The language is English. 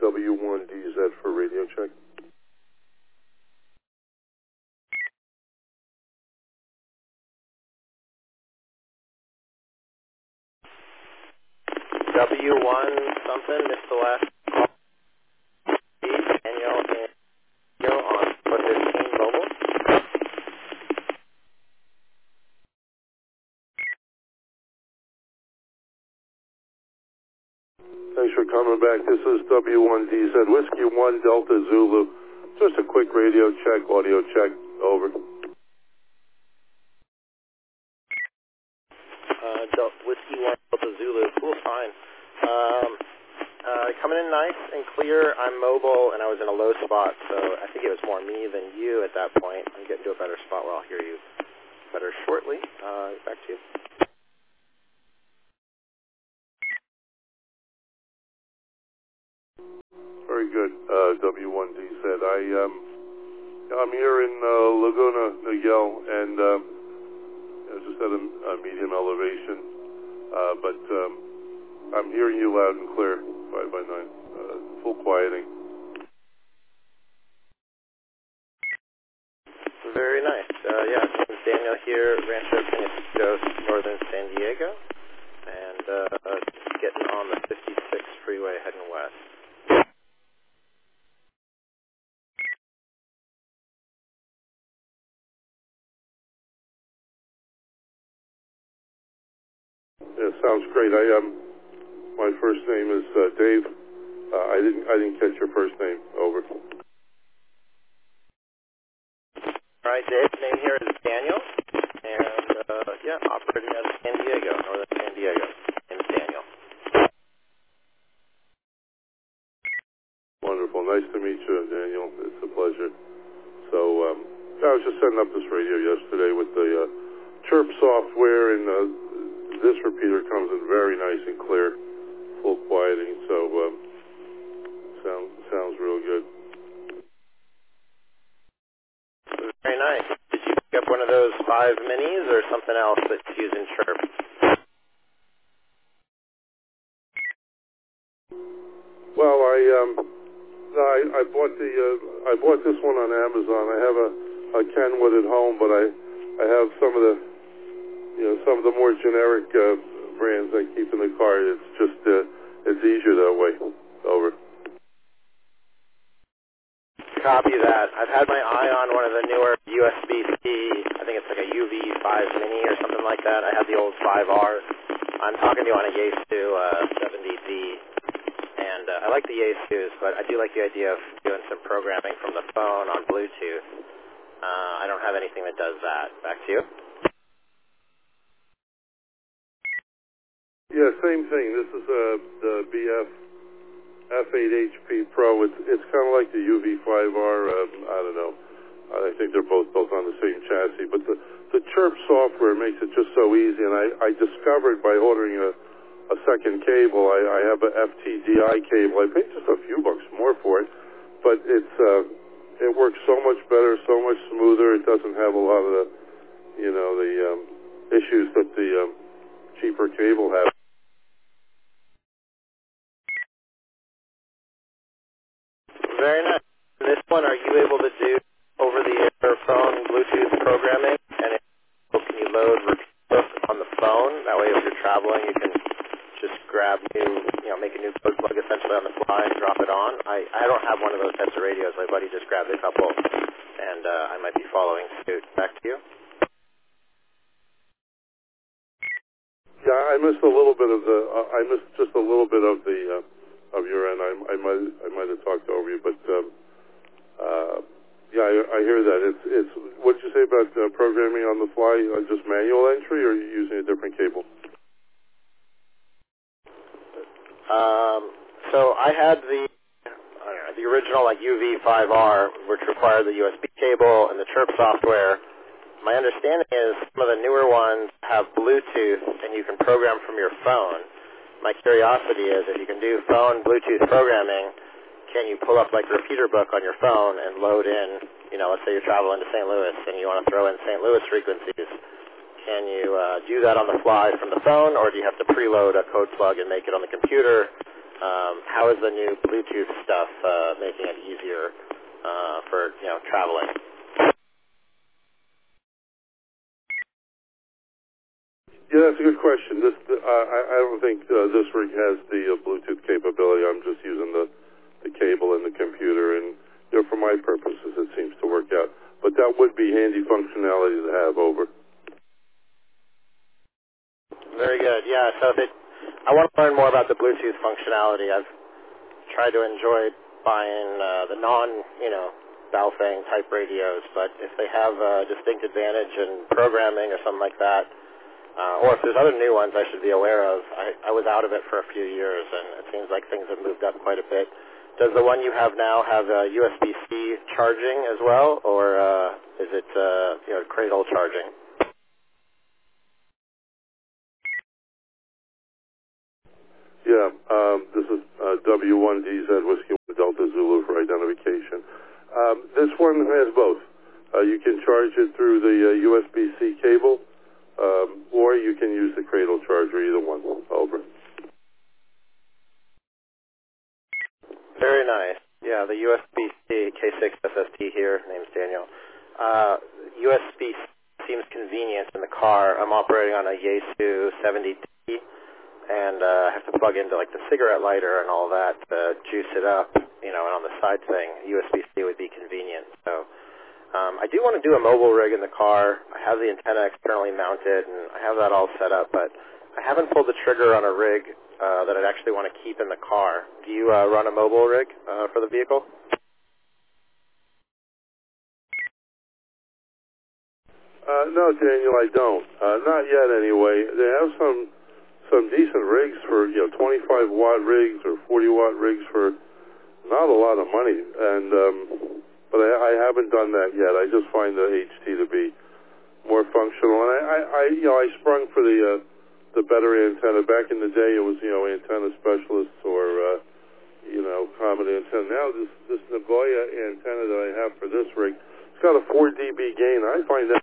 W1DZ for radio check. W1 something, missed the last call. Daniel and Joe on 415 mobile. Thanks for coming back. This is W1DZ, Whiskey 1 Delta Zulu. Just a quick radio check, audio check, over. Whiskey 1 Delta Zulu, cool, fine. Coming in nice and clear. I'm mobile, and I was in a low spot, so I think it was more me than you at that point. I'm getting to a better spot where I'll hear you better shortly. Back to you. Very good, W1DZ. I'm here in Laguna Niguel, and just at a medium elevation, but I'm hearing you loud and clear, 5x9, full quieting. Very nice. Yeah, this is Daniel here, Rancho Penasquitos, northern San Diego, and getting on the 56 freeway heading west. Yeah, sounds great. My first name is Dave. I didn't catch your first name. Over. All right, Dave. Name here is Daniel, and yeah, operating out of San Diego, northern San Diego. Name is Daniel. Wonderful. Nice to meet you, Daniel. It's a pleasure. So I was just setting up this radio yesterday with the Chirp software, and this repeater comes in very nice and clear, full quieting. So sounds real good. Very nice. Did you pick up one of those 5 minis or something else that's using Chirp? Well, I bought this one on Amazon. I have a Kenwood at home, but I have some of the more generic brands I keep in the car. It's just it's easier that way. Over. Copy that. I've had my eye on one of the newer USB-C, I think it's like a UV5 Mini or something like that. I have the old 5Rs. I'm talking to you on a Yaesu 70D, and I like the Yaesus, but I do like the idea of doing some programming from the phone on Bluetooth. I don't have anything that does that. Back to you. Yeah, same thing. This is the BF F8HP Pro. It's kind of like the UV5R. I don't know. I think they're both built on the same chassis. But the Chirp software makes it just so easy. And I discovered by ordering a second cable, I have a FTDI cable. I paid just a few bucks more for it, but it works so much better, so much smoother. It doesn't have a lot of the issues that the cheaper cable has. Very nice. This one, are you able to do over-the-air phone Bluetooth programming? And can you load repeat on the phone? That way, if you're traveling, you can just grab make a new code plug essentially on the fly and drop it on. I don't have one of those types of radios. My buddy just grabbed a couple, and I might be following suit. Back to you. Yeah, I missed a little bit of I missed just a little bit of the of your end. I might have talked over you, but yeah, I hear that. It's what did you say about programming on the fly? Just manual entry, or are you using a different cable? So I had the original like UV5R, which required the USB cable and the Chirp software. My understanding is some of the newer ones have Bluetooth, and you can program from your phone. My curiosity is if you can do phone Bluetooth programming, can you pull up like a repeater book on your phone and load in, let's say you're traveling to St. Louis and you want to throw in St. Louis frequencies. Can you do that on the fly from the phone, or do you have to preload a code plug and make it on the computer? How how is the new Bluetooth stuff making it easier for traveling? Yeah, that's a good question. I don't think this rig has the Bluetooth capability. I'm just using the cable and the computer, and for my purposes, it seems to work out. But that would be handy functionality to have. Over. Very good. Yeah. So I want to learn more about the Bluetooth functionality. I've tried to enjoy buying the Baofeng type radios, but if they have a distinct advantage in programming or something like that, or if there's other new ones I should be aware of. I was out of it for a few years, and it seems like things have moved up quite a bit. Does the one you have now have USB-C charging as well, or is it cradle charging? Yeah, this is W1DZ Whiskey Delta Zulu for identification. This one has both. You can charge it through the USB-C cable, or you can use the cradle charger, either one. Over. Very nice. Yeah, the USB-C K6 SST here, name's Daniel. USB seems convenient in the car. I'm operating on a Yaesu 70D, and I have to plug into the cigarette lighter and all that to juice it up, and on the side thing, USB-C would be convenient. So I do want to do a mobile rig in the car. I have the antenna externally mounted, and I have that all set up, but I haven't pulled the trigger on a rig that I'd actually want to keep in the car. Do you run a mobile rig for the vehicle? No, Daniel, I don't. Not yet, anyway. They have some decent rigs for 25-watt rigs or 40-watt rigs for not a lot of money, and but I haven't done that yet. I just find the HT to be more functional, and I sprung for the better antenna. Back in the day, it was antenna specialists or common antenna. Now this Nagoya antenna that I have for this rig, it's got a 4 dB gain. I find that